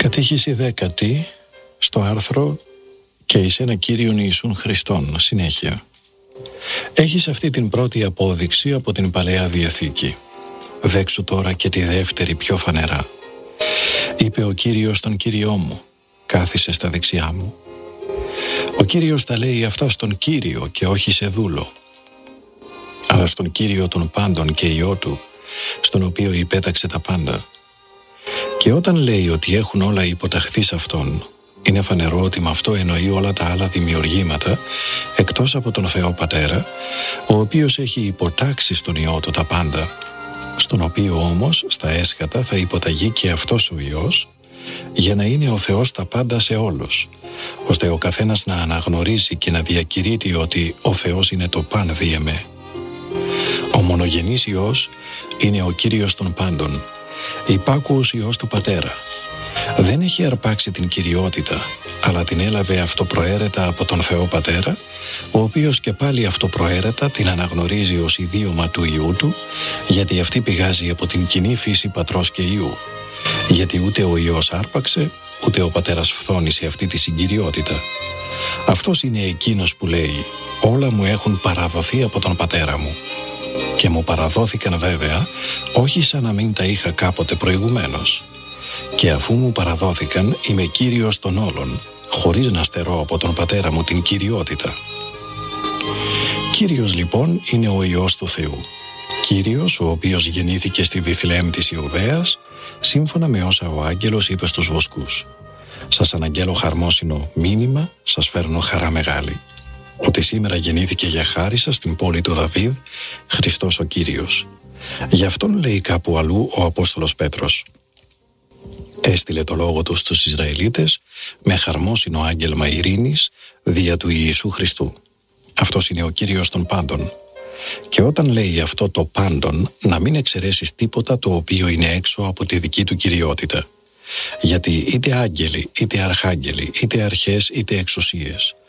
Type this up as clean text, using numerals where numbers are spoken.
Κατήχηση 10 στο άρθρο «Και εις ένα Κύριον Ιησούν Χριστόν» συνέχεια. Έχεις αυτή την πρώτη απόδειξη από την Παλαιά Διαθήκη. Δέξου τώρα και τη δεύτερη πιο φανερά. Είπε ο Κύριος τον Κύριό μου, κάθισε στα δεξιά μου. Ο Κύριος τα λέει αυτά στον Κύριο και όχι σε δούλο, αλλά στον Κύριο των πάντων και Υιό του, στον οποίο υπέταξε τα πάντα. Και όταν λέει ότι έχουν όλα υποταχθεί σε Αυτόν, είναι φανερό ότι με αυτό εννοεί όλα τα άλλα δημιουργήματα, εκτός από τον Θεό Πατέρα, ο οποίος έχει υποτάξει στον Υιό του τα πάντα, στον οποίο όμως στα έσχατα θα υποταγεί και αυτός ο Υιός, για να είναι ο Θεός τα πάντα σε όλους, ώστε ο καθένας να αναγνωρίζει και να διακηρύττει ότι ο Θεός είναι το παν διεμέ. Ο μονογενής Υιός είναι ο Κύριος των πάντων, υπάκουος Υιός του Πατέρα. Δεν έχει αρπάξει την κυριότητα, αλλά την έλαβε αυτοπροαίρετα από τον Θεό Πατέρα, ο οποίος και πάλι αυτοπροαίρετα την αναγνωρίζει ως ιδίωμα του Υιού του, γιατί αυτή πηγάζει από την κοινή φύση Πατρός και Υιού, γιατί ούτε ο Υιός άρπαξε, ούτε ο Πατέρας φθόνησε αυτή τη συγκυριότητα. Αυτός είναι εκείνος που λέει «Όλα μου έχουν παραδοθεί από τον Πατέρα μου». Και μου παραδόθηκαν βέβαια, όχι σαν να μην τα είχα κάποτε προηγουμένως. Και αφού μου παραδόθηκαν, είμαι Κύριος των όλων, χωρίς να στερώ από τον Πατέρα μου την κυριότητα. Κύριος λοιπόν είναι ο Υιός του Θεού. Κύριος, ο οποίος γεννήθηκε στη Βιθλεέμ της Ιουδαίας, σύμφωνα με όσα ο άγγελος είπε στους βοσκούς. Σας αναγγέλω χαρμόσυνο μήνυμα, σας φέρνω χαρά μεγάλη. Ότι σήμερα γεννήθηκε για χάρη σας στην πόλη του Δαβίδ, Χριστός ο Κύριος. Γι' αυτόν λέει κάπου αλλού ο Απόστολος Πέτρος. Έστειλε το λόγο του στους Ισραηλίτες με χαρμόσυνο άγγελμα ειρήνης δια του Ιησού Χριστού. Αυτός είναι ο Κύριος των πάντων. Και όταν λέει αυτό το πάντων, να μην εξαιρέσεις τίποτα το οποίο είναι έξω από τη δική του κυριότητα. Γιατί είτε άγγελοι, είτε αρχάγγελοι, είτε αρχές, είτε εξουσίες,